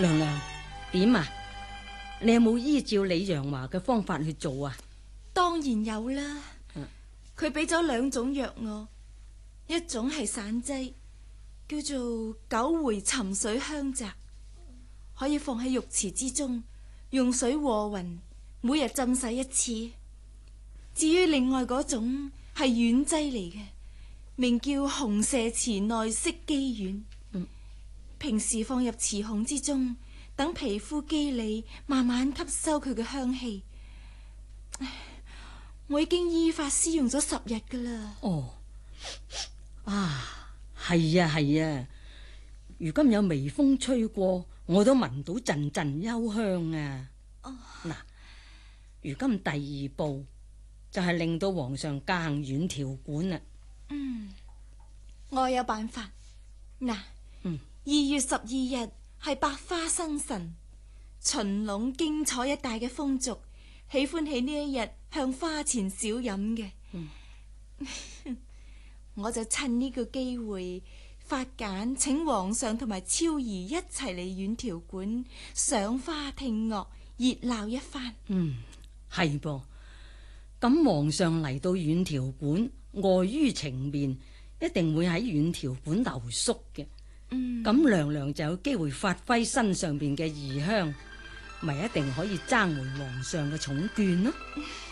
娘娘，點啊？你有冇依照李陽華嘅方法去做啊？ 當然有啦。佢俾咗2種藥我，一種係散劑，叫做9回沉水香澤，可以放喺浴池之中，用水和匀，每日浸洗一次。至於另外嗰種係丸劑嚟嘅，名叫紅蛇池內息肌丸。平時放入池孔之中，等皮膚肌理，慢慢吸收佢嘅香氣。我已經依法施用咗10日噶啦。 哦，係啊係啊，如今有微風吹過，我都聞到陣陣幽香啊。嗱，如今第2步就係令到皇上駕行遠調館啦。 我有辦法。嗱，2月12日係百花生辰，秦隴荊楚一帶嘅風俗喜歡喺呢一日向花前小飲嘅。我就趁呢個機會發簡請皇上同埋超兒一齊嚟遠調館賞花聽樂，熱鬧一番。 係噃。咁皇上嚟到遠調館，礙於情面，一定會喺遠調館留宿嘅。咁娘娘就有機會發揮身上邊嘅異香，咪一定可以爭回皇上嘅寵眷咯。